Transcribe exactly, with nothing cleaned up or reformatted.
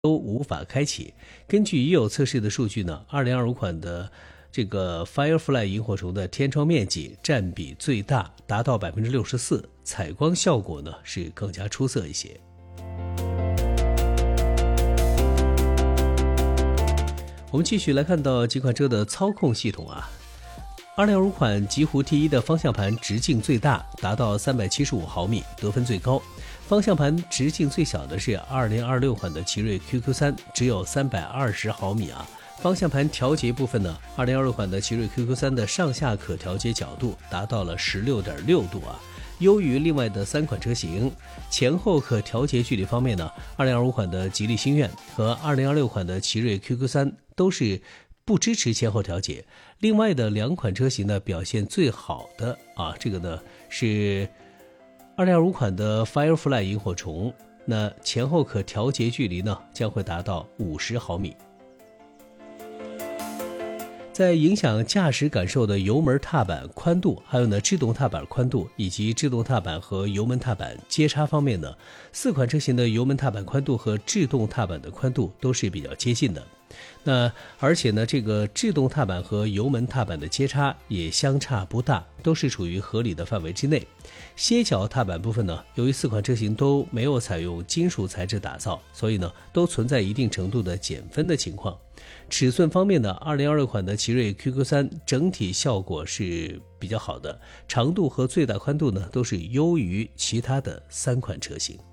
都无法开启。根据已有测试的数据呢，二零二五款的这个 Firefly 萤火虫的天窗面积占比最大，达到 百分之六十四， 采光效果呢是更加出色一些。我们继续来看到几款车的操控系统啊。二零二五款极狐 T 一 的方向盘直径最大，达到三百七十五毫米，得分最高。方向盘直径最小的是二零二六款的奇瑞 Q Q 三， 只有三百二十毫米啊。方向盘调节部分呢，二零二六款的奇瑞 Q Q 三 的上下可调节角度达到了 十六点六度啊，优于另外的三款车型。前后可调节距离方面呢，二零二五款的吉利星愿和二零二六款的奇瑞 Q Q 三 都是不支持前后调节。另外的两款车型呢，表现最好的啊，这个呢是二零二五款的 Firefly 萤火虫，那前后可调节距离呢将会达到五十毫米。在影响驾驶感受的油门踏板宽度，还有呢制动踏板宽度以及制动踏板和油门踏板接差方面呢，四款车型的油门踏板宽度和制动踏板的宽度都是比较接近的。那而且呢，这个制动踏板和油门踏板的接差也相差不大，都是处于合理的范围之内。歇脚踏板部分呢，由于四款车型都没有采用金属材质打造，所以呢都存在一定程度的减分的情况。尺寸方面呢，二零二六款的奇瑞 Q Q 三 整体效果是比较好的，长度和最大宽度呢都是优于其他的三款车型。